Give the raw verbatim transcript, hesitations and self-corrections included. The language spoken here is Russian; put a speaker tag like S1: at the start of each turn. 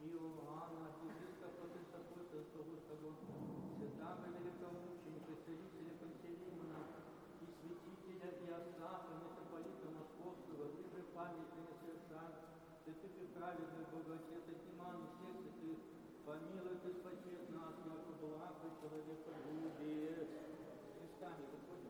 S1: Иоанна, епископа Патриарха Славутского, святаго великомученика, целителя Пантелеймона и святителя Иосафа, митрополита Московского, ближе памяти не совершай, святых и праведных, Богоотец, Атиман, всех святых, помилуй и спаси нас, яко благ человека любец. Христами, Господь